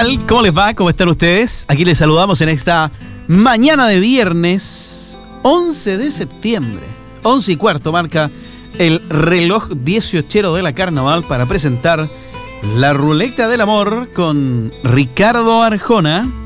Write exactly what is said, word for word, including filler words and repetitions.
tal? ¿Cómo les va? ¿Cómo están ustedes? Aquí les saludamos en esta mañana de viernes once de septiembre. once y cuarto marca el reloj dieciochero de la Carnaval para presentar la Ruleta del Amor con Ricardo Arjona.